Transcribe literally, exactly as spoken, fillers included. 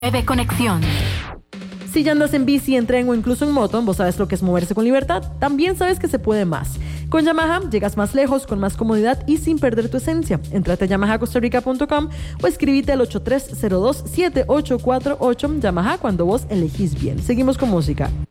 De conexión. Si ya andas en bici, en tren o incluso en moto, vos sabes lo que es moverse con libertad, también sabes que se puede más. Con Yamaha llegas más lejos, con más comodidad y sin perder tu esencia. Entrate a yamaha costa rica punto com o escribite al ocho tres cero dos siete ocho cuatro ocho. Yamaha, cuando vos elegís bien. Seguimos con música.